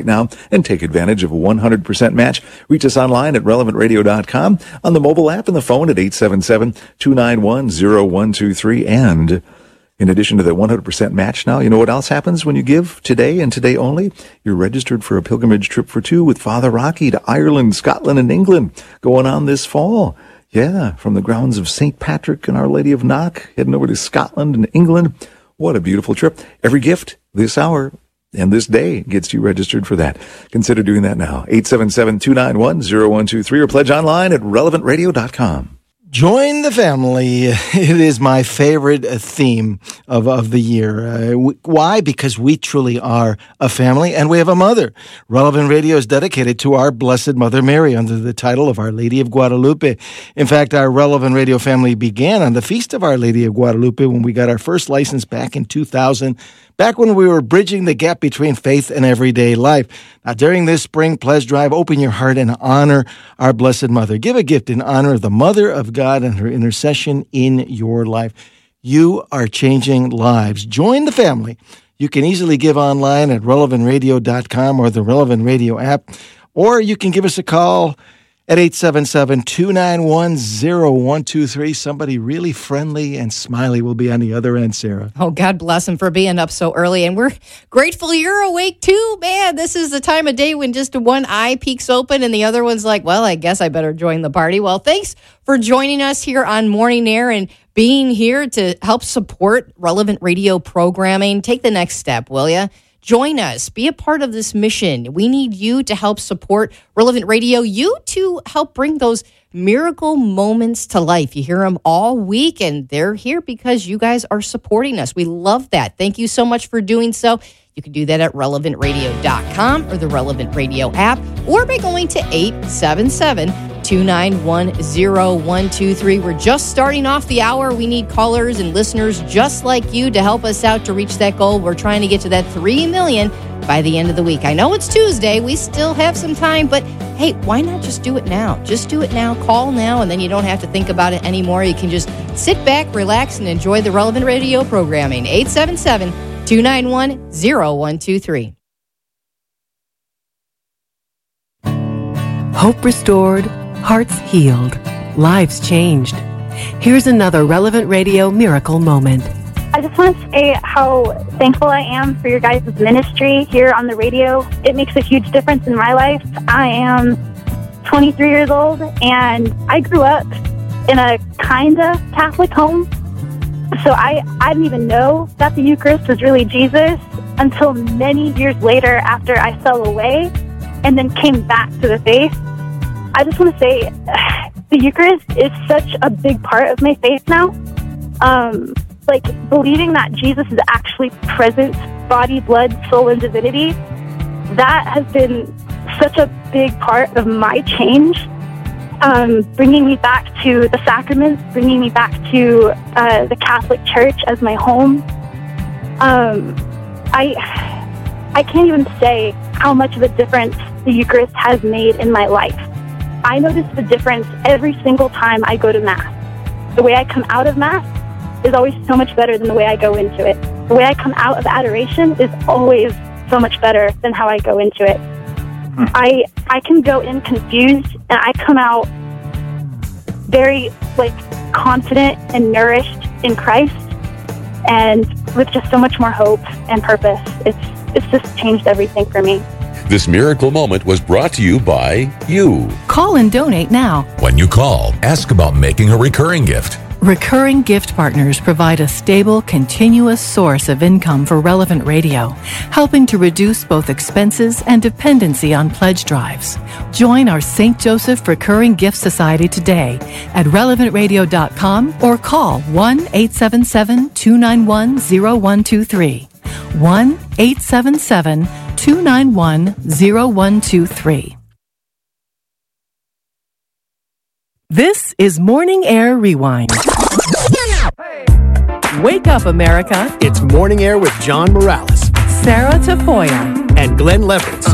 now and take advantage of a 100% match. Reach us online at relevantradio.com, on the mobile app and the phone at 877-291-0123. And in addition to the 100% match now, you know what else happens when you give today and today only? You're registered for a pilgrimage trip for two with Father Rocky to Ireland, Scotland, and England going on this fall. Yeah, from the grounds of St. Patrick and Our Lady of Knock, heading over to Scotland and England. What a beautiful trip. Every gift this hour and this day gets you registered for that. Consider doing that now. 877-291-0123 or pledge online at relevantradio.com. Join the family. It is my favorite theme of the year. Why? Because we truly are a family and we have a mother. Relevant Radio is dedicated to our Blessed Mother Mary under the title of Our Lady of Guadalupe. In fact, our Relevant Radio family began on the Feast of Our Lady of Guadalupe when we got our first license back in 2000. Back when we were bridging the gap between faith and everyday life. Now, during this spring pledge drive, open your heart and honor our Blessed Mother. Give a gift in honor of the Mother of God and her intercession in your life. You are changing lives. Join the family. You can easily give online at relevantradio.com or the Relevant Radio app, or you can give us a call at 877-291-0123. Somebody really friendly and smiley will be on the other end, Sarah. Oh, God bless him for being up so early. And we're grateful you're awake, too. Man, this is the time of day when just one eye peeks open and the other one's like, well, I guess I better join the party. Well, thanks for joining us here on Morning Air and being here to help support Relevant Radio programming. Take the next step, will you? Join us. Be a part of this mission. We need you to help support Relevant Radio, you to help bring those miracle moments to life. You hear them all week, and they're here because you guys are supporting us. We love that. Thank you so much for doing so. You can do that at relevantradio.com or the Relevant Radio app, or by going to 877-291-0123. We're just starting off the hour. We need callers and listeners just like you to help us out to reach that goal. We're trying to get to that 3 million by the end of the week. I know it's Tuesday. We still have some time, but hey, why not just do it now? Just do it now. Call now, and then you don't have to think about it anymore. You can just sit back, relax, and enjoy the Relevant Radio programming. 877-291-0123. Hope restored, hearts healed, lives changed. Here's another Relevant Radio miracle moment. I just want to say how thankful I am for your guys' ministry here on the radio. It makes a huge difference in my life. I am 23 years old, and I grew up in a kind of Catholic home. So I didn't even know that the Eucharist was really Jesus until many years later after I fell away and then came back to the faith. I just want to say the Eucharist is such a big part of my faith now. Like believing that Jesus is actually present, body, blood, soul, and divinity, that has been such a big part of my change. Bringing me back to the sacraments, bringing me back to the Catholic Church as my home. I can't even say how much of a difference the Eucharist has made in my life. I notice the difference every single time I go to Mass. The way I come out of Mass is always so much better than the way I go into it. The way I come out of adoration is always so much better than how I go into it. I can go in confused, and I come out very confident and nourished in Christ, and with just so much more hope and purpose. It's just changed everything for me. This miracle moment was brought to you by you. Call and donate now. When you call, ask about making a recurring gift. Recurring gift partners provide a stable, continuous source of income for Relevant Radio, helping to reduce both expenses and dependency on pledge drives. Join our St. Joseph Recurring Gift Society today at relevantradio.com or call 1-877-291-0123. 1-877-291-0123. This is Morning Air Rewind. Wake up, America. It's Morning Air with John Morales, Sarah Tafoya, and Glenn Leverett.